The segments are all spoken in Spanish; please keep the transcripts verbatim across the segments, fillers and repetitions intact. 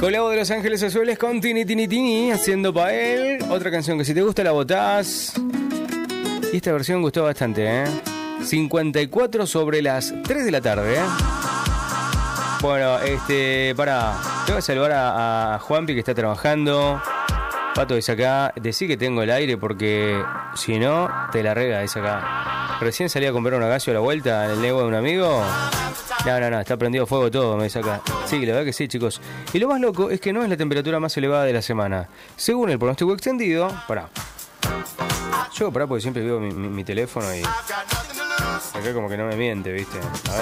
Con la voz de Los Ángeles Azules con Tini Tini Tini haciendo pa' él. Otra canción que si te gusta la votás. Y esta versión gustó bastante, ¿eh? cincuenta y cuatro sobre las tres de la tarde, ¿eh? Bueno, este, pará. Tengo que saludar a, a Juanpi que está trabajando. Pato, dice acá, decí que tengo el aire porque si no, te la rega, dice acá. Recién salí a comprar una gallo a la vuelta en el nego de un amigo. No, no, no, está prendido fuego todo, me dice acá. Sí, la verdad que sí, chicos. Y lo más loco es que no es la temperatura más elevada de la semana. Según el pronóstico extendido, pará. Yo, pará, porque siempre veo mi, mi, mi teléfono y... acá como que no me miente, ¿viste? A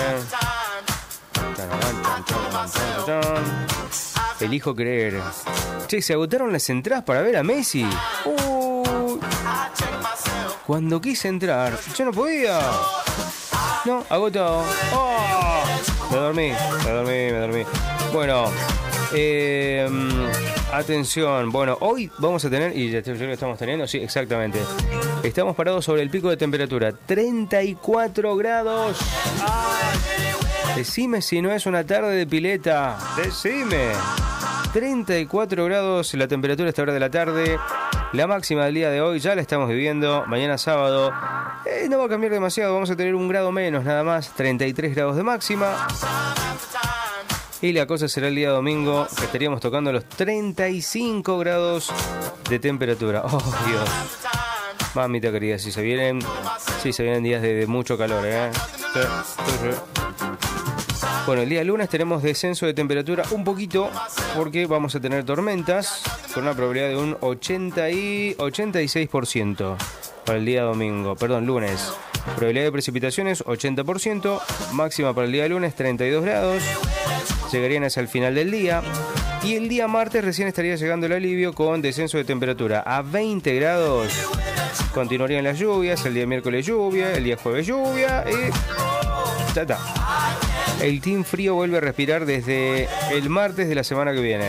ver, a ver... elijo creer. Che, se agotaron las entradas para ver a Messi. Uh, cuando quise entrar, yo no podía. No, agotado. Oh, me dormí, me dormí, me dormí. Bueno, eh, atención. Bueno, hoy vamos a tener, y ya lo estamos teniendo, sí, exactamente. Estamos parados sobre el pico de temperatura. treinta y cuatro grados. Ah, decime si no es una tarde de pileta. Decime. treinta y cuatro grados la temperatura a esta hora de la tarde. La máxima del día de hoy ya la estamos viviendo. Mañana sábado eh, no va a cambiar demasiado. Vamos a tener un grado menos nada más. treinta y tres grados de máxima. Y la cosa será el día domingo, que estaríamos tocando los treinta y cinco grados de temperatura. Oh, Dios. Mamita querida, si se vienen, sí, se vienen días de, de mucho calor, ¿eh? Sí, sí, sí. Bueno, el día lunes tenemos descenso de temperatura un poquito porque vamos a tener tormentas con una probabilidad de un ochenta y ochenta y seis por ciento para el día domingo, perdón, lunes. Probabilidad de precipitaciones ochenta por ciento, máxima para el día lunes treinta y dos grados, llegarían hacia el final del día. Y el día martes recién estaría llegando el alivio con descenso de temperatura a veinte grados. Continuarían las lluvias, el día miércoles lluvia, el día jueves lluvia y... ya está. El Team Frío vuelve a respirar desde el martes de la semana que viene.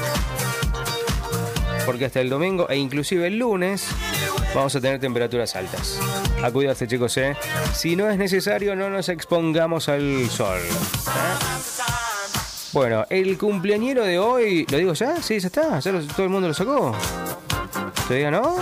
Porque hasta el domingo e inclusive el lunes vamos a tener temperaturas altas. A cuidarse, chicos, ¿eh? Si no es necesario, no nos expongamos al sol, ¿eh? Bueno, el cumpleañero de hoy... ¿Lo digo ya? Sí, ya está. ¿Ya lo, todo el mundo lo sacó? ¿Todavía no?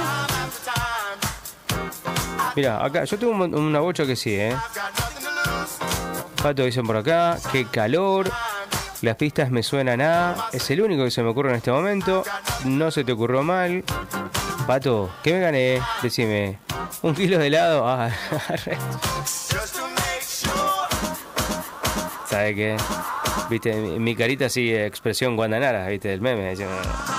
Mira, acá yo tengo una bocha que sí, ¿eh? Pato dicen por acá, qué calor, las pistas me suenan a... es el único que se me ocurre en este momento, no se te ocurrió mal. Pato, ¿qué me gané? Decime, ¿un kilo de helado? Ah, ¿sabe qué? Viste, mi carita así, expresión Guandanara, viste, el meme, diciendo...